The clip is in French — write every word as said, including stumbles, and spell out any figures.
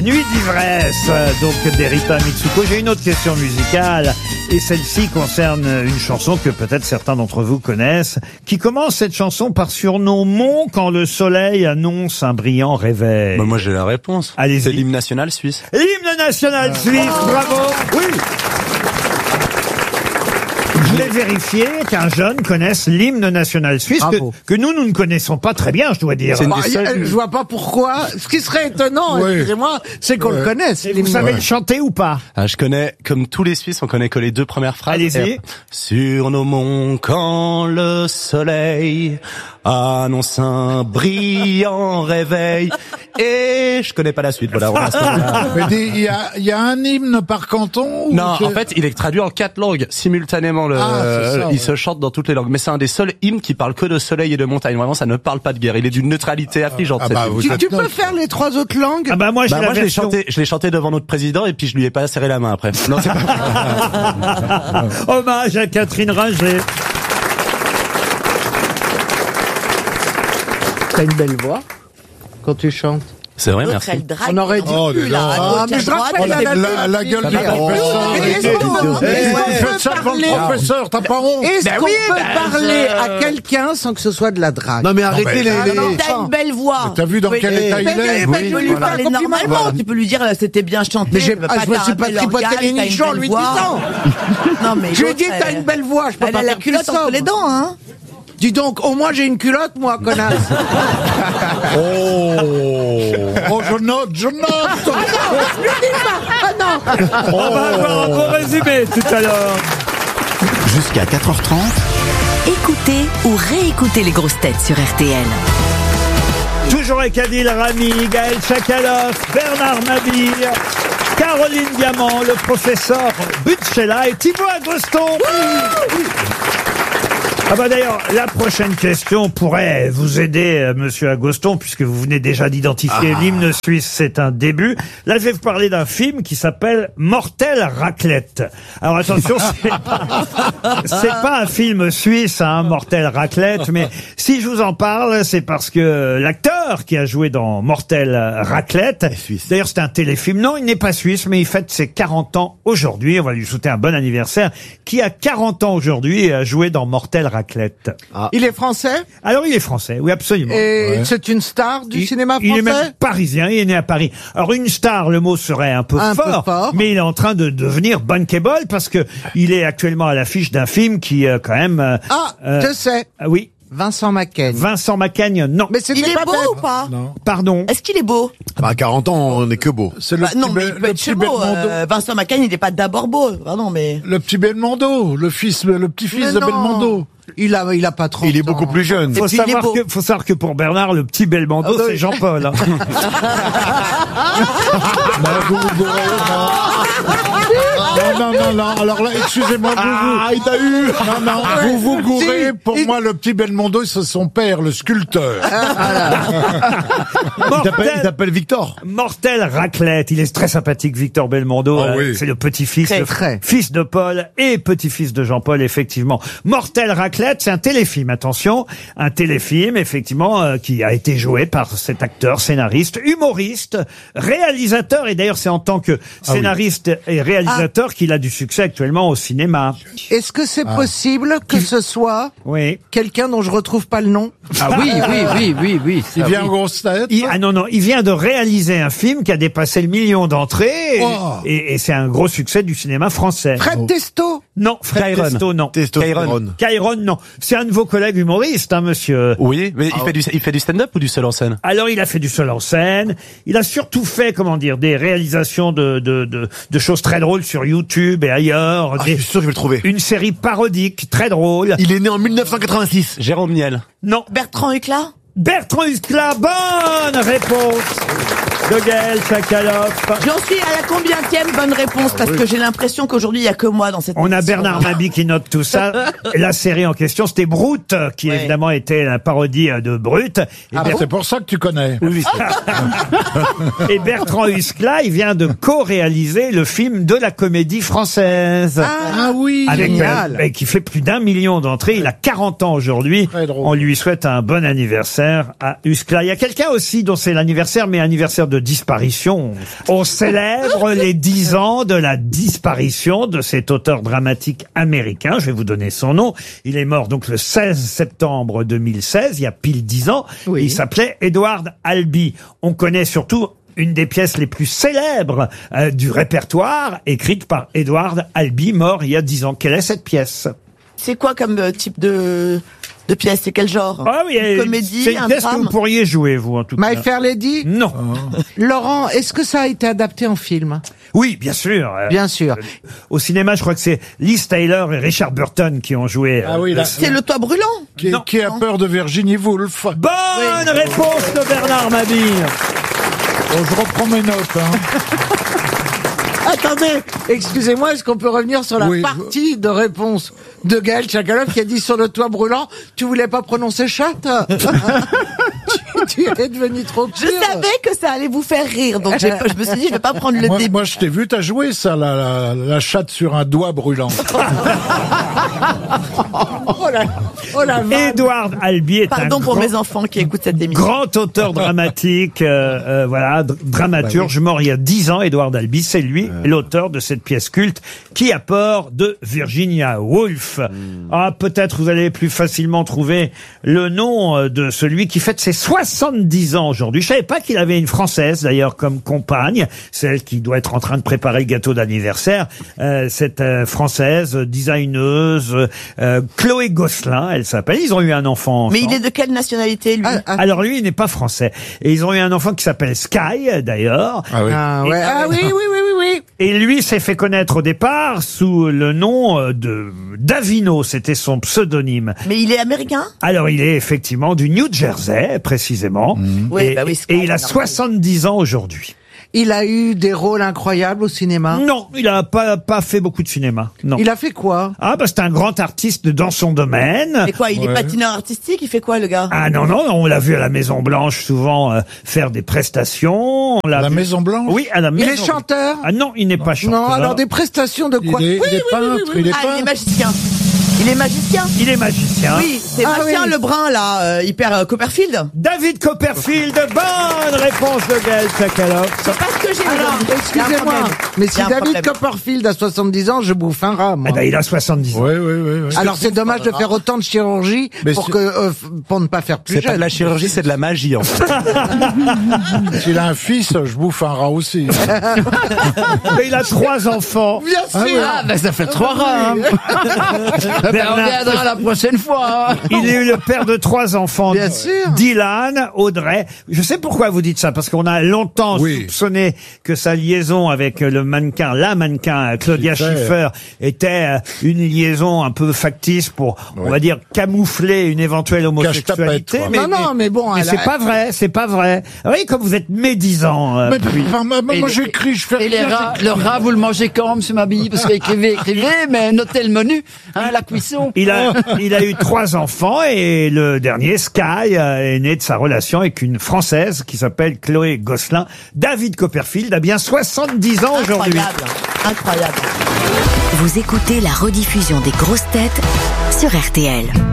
Nuit d'ivresse, donc d'Erita Mitsuko. J'ai une autre question musicale, et celle-ci concerne une chanson que peut-être certains d'entre vous connaissent, qui commence cette chanson par surnom Mont quand le soleil annonce un brillant réveil. Bah moi j'ai la réponse. Allez-y. C'est l'hymne national suisse. L'hymne national suisse, bravo. Oui. Je voulais vérifier qu'un jeune connaisse l'hymne national suisse que, que nous, nous ne connaissons pas très bien, je dois dire. Bah, y a, je vois pas pourquoi. Ce qui serait étonnant, oui. excusez-moi, c'est qu'on ouais. le connaisse. Vous savez ouais. le chanter ou pas? Ah, je connais, comme tous les Suisses, on connaît que les deux premières phrases. Allez-y. Sur nos monts, quand le soleil annonce un brillant réveil. Et je connais pas la suite, voilà. Mais il y a, y a un hymne par canton ou Non, en fait, il est traduit en quatre langues simultanément. Le, ah, ça, il ouais. se chante dans toutes les langues. Mais c'est un des seuls hymnes qui parle que de soleil et de montagne. Vraiment, ça ne parle pas de guerre. Il est d'une neutralité affligeante. Ah, bah, tu, tu peux faire les trois autres langues? Ah bah moi, bah, moi je l'ai version... chanté, je l'ai chanté devant notre président et puis je lui ai pas serré la main après. Non, c'est pas. Hommage à Catherine Ringer. T'as une belle voix quand tu chantes. C'est vrai, merci. On aurait dit oh, plus, là. Ah, mais je rappelle la, la, la, la gueule du professeur. Est-ce qu'on peut parler, professeur, t'as pas honte? Est-ce qu'on peut parler à quelqu'un sans que ce soit de la drague? Non mais arrêtez les... T'as une belle voix. T'as vu dans quel état il est? Tu peux lui parler normalement. Tu peux lui dire c'était bien chanté. Mais je me suis pas tripoté les nichons en lui disant. Non mais je lui ai dit t'as une belle voix. Je peux pas la culotte entre les dents, hein. Dis donc, au moins j'ai une culotte, moi, connasse. Oh, oh, je note, je note. Ah non, ne dis pas. Ah non. On va avoir un gros résumé tout à l'heure. Jusqu'à quatre heures trente. Écoutez ou réécoutez les grosses têtes sur R T L. Toujours avec Adil Rami, Gaël Chakaloff, Bernard Mabille, Caroline Diamant, le professeur Butchela et Thibaut Agoston. Ah bah d'ailleurs, la prochaine question pourrait vous aider, euh, monsieur Agoston, puisque vous venez déjà d'identifier ah. l'hymne suisse, c'est un début. Là, je vais vous parler d'un film qui s'appelle Mortel Raclette. Alors attention, c'est pas, c'est pas un film suisse, hein, Mortel Raclette, mais si je vous en parle, c'est parce que l'acteur qui a joué dans Mortel Raclette, d'ailleurs c'est un téléfilm, non, il n'est pas suisse, mais il fête ses quarante ans aujourd'hui, on va lui souhaiter un bon anniversaire, qui a quarante ans aujourd'hui et a joué dans Mortel Raclette. Ah. Il est français? Alors il est français, oui absolument. Et ouais. c'est une star du il, cinéma français? Il est même parisien, il est né à Paris. Alors une star, le mot serait un peu, un fort, peu fort, mais il est en train de devenir bankable parce que il est actuellement à l'affiche d'un film qui euh, quand même... Euh, ah, euh, je sais. Euh, oui. Vincent Macaigne. Vincent Macaigne, non. Mais c'est il est pas beau bête. ou pas? Non. Pardon. Est-ce qu'il est beau? Bah, à quarante ans, on est que beau. C'est le bah, petit non, mais Be- il peut le être petit beau. Belmondo. Euh, Vincent Macaigne, il n'est pas d'abord beau. Pardon, mais... Le petit Belmondo, le fils, le petit-fils Mais de non. Belmondo. Il a, il a pas trente ans. Il est beaucoup plus jeune. Faut puis, il est savoir beau. que, faut savoir que pour Bernard, le petit Belmondo, Ah, bah, c'est oui. Jean-Paul. Hein. Non, vous vous gourez, non. non, non, non, non. Alors là, excusez-moi, vous, vous. Ah, il t'a eu. Non, non, vous vous gourez. Si, Pour il- moi, le petit Belmondo, c'est son père, le sculpteur. Il t'appelle, il t'appelle Victor. Mortel Raclette, il est très sympathique, Victor Belmondo. Ah euh, oui. C'est le petit-fils, Très, le très. fils de Paul et petit-fils de Jean-Paul, effectivement. Mortel Raclette, c'est un téléfilm, attention, un téléfilm, effectivement, euh, qui a été joué par cet acteur, scénariste, humoriste, réalisateur, et d'ailleurs c'est en tant que scénariste et réalisateur qu'il a du succès actuellement au cinéma. Est-ce que c'est possible que ce soit Oui. quelqu'un dont je retrouve pas le nom? Ah oui, oui, oui, oui, oui. Il vient en grosse tête. Il, ah non, non, il vient de réaliser un film qui a dépassé le million d'entrées, et, Oh. et, et c'est un gros succès du cinéma français. Fred Testo? Non, Fred Kyron. Testo, non. Testostérone. Kyron, non. C'est un de vos collègues humoristes, hein, monsieur. Oui, mais il fait du, il fait du stand-up ou du seul en scène? Alors, il a fait du seul en scène. Il a surtout fait, comment dire, des réalisations de, de, de, de choses très drôles sur YouTube et ailleurs. Ah, Des- je suis sûr que je vais le trouver. une série parodique très drôle. Il est né en mille neuf cent quatre-vingt-six. Jérôme Niel. Non. Bertrand Huclat? Bertrand Huclat, bonne réponse de Gaël Chakaloff. J'en suis à la combientième bonne réponse parce que j'ai l'impression qu'aujourd'hui il y a que moi dans cette On a émission. Bernard Mabie qui note tout ça. La série en question, c'était Brute, qui Ouais. évidemment était la parodie de Brute. Et, Ah, Ber- c'est pour ça que tu connais. Oui, et Bertrand Huclat, il vient de co-réaliser le film de la comédie française. Ah oui, Avec, génial. euh, et qui fait plus d'un million d'entrées. Il a quarante ans aujourd'hui. Très drôle. On lui souhaite un bon anniversaire à Huclat. Il y a quelqu'un aussi dont c'est l'anniversaire, mais anniversaire de disparition. On célèbre les dix ans de la disparition de cet auteur dramatique américain. Je vais vous donner son nom. Il est mort donc le seize septembre deux mille seize, il y a pile dix ans. Oui. Il s'appelait Edward Albee. On connaît surtout une des pièces les plus célèbres euh, du répertoire, écrite par Edward Albee, mort il y a dix ans. Quelle est cette pièce? C'est quoi comme euh, type de, de pièce? C'est quel genre? Ah oui, Une comédie, c'est une un pièce que drame? vous pourriez jouer, vous, en tout My cas. Fair Lady? Non. Laurent, est-ce que ça a été adapté en film? Oui, bien sûr. Euh, Bien sûr. Au cinéma, je crois que c'est Liz Taylor et Richard Burton qui ont joué. euh, Ah oui, là. C'est le toit brûlant. Qui, Non. qui a peur de Virginie Woolf? Bonne réponse de Bernard Mabille. Oh, je reprends mes notes. Hein. Attendez, excusez-moi, est-ce qu'on peut revenir sur la Oui. partie de réponse de Gaël Chakalov qui a dit sur le toit brûlant, tu voulais pas prononcer chatte? tu, tu es devenu trop Je pur. savais que ça allait vous faire rire, donc j'ai- je me suis dit, je vais pas prendre le Moi, début. moi, je t'ai vu, t'as joué ça, la, la, la chatte sur un doigt brûlant. Oh la, oh la vanne. Edward Albee est Pardon un pour grand, mes enfants qui écoutent cette émission. grand auteur dramatique, euh, euh, voilà, dr- dramaturge, mort il y a dix ans. Edward Albee, c'est lui, l'auteur de cette pièce culte, Qui a peur de Virginia Woolf. Ah, peut-être vous allez plus facilement trouver le nom euh, de celui qui fête ses soixante-dix ans aujourd'hui. Je savais pas qu'il avait une Française, d'ailleurs, comme compagne, celle qui doit être en train de préparer le gâteau d'anniversaire. Euh, cette euh, Française, euh, designeuse, euh, Chloé Gosselin, elle s'appelle. Ils ont eu un enfant Mais il ensemble. est de quelle nationalité, lui? Ah, ah, Alors lui, il n'est pas français. Et ils ont eu un enfant qui s'appelle Sky, d'ailleurs. Ah oui. ah, ouais. Ah oui, oui, oui, oui, oui. Et lui s'est fait connaître au départ sous le nom euh, de Davino. C'était son pseudonyme. Mais il est américain? Alors il est effectivement du New Jersey, précisément. Oui, et, bah oui, Sky, et il a normal. soixante-dix ans aujourd'hui. Il a eu des rôles incroyables au cinéma. Non, il a pas, pas fait beaucoup de cinéma. Non. Il a fait quoi? Ah bah c'est un grand artiste dans son domaine. Mais quoi, il est Ouais. patineur artistique? Il fait quoi, le gars? Ah non, non, non, on l'a vu à la Maison Blanche souvent euh, faire des prestations. On l'a La vu- Maison Blanche? Oui, à la Il Maison est chanteur? Ah non, il n'est pas chanteur. Non, alors des prestations de quoi? Il est, il est peintre, il est Ah, il est peintre. magicien. Il est magicien? Il est magicien. Oui, c'est Ah, Bastien oui. Lebrun, là, euh, hyper euh, Copperfield. David Copperfield, bonne réponse de Gaël Sakharov. C'est pas ce que j'ai Alors, aujourd'hui. Il y a un excusez-moi, problème. mais Il y si a un David problème. Copperfield a soixante-dix ans, je bouffe un rat, moi. Eh ben, il a soixante-dix ans. Oui, oui, oui. oui. Alors c'est dommage de faire autant de chirurgie Mais pour c'est- que euh, f- pour ne pas faire plus C'est pas jeune. de la chirurgie, c'est de la magie, en fait. S'il a un fils, je bouffe un rat aussi. Mais il a trois enfants. Bien sûr. Ah, ben ça fait trois rats. Hein. Ben, on Bernard, reviendra la prochaine fois. Hein. il est le père de trois enfants. Bien sûr. Dylan, Audrey. Je sais pourquoi vous dites ça, parce qu'on a longtemps Oui. soupçonné que sa liaison avec le mannequin, la mannequin Claudia Schiffer. Schiffer, était euh, une liaison un peu factice pour, on va dire, camoufler une éventuelle homosexualité. Cache-tapette, quoi. Non, non, mais bon, mais elle c'est a- pas vrai, c'est pas vrai. Oui, comme vous êtes médisant. euh, Mais, puis- enfin, moi, moi, Et- j'écris, je fais Et les rien, rats, le rat, vous le mangez quand, monsieur Mabille? Parce qu'écrivez, écrivez, mais notez le menu, hein, la cuisson. Il a, il a eu trois enfants et le dernier, Sky, euh, est né de sa relation avec une Française qui s'appelle Chloé Gosselin. David Copperfield a bien soixante-dix ans aujourd'hui. Incroyable. Incroyable. Vous écoutez la rediffusion des grosses têtes sur R T L.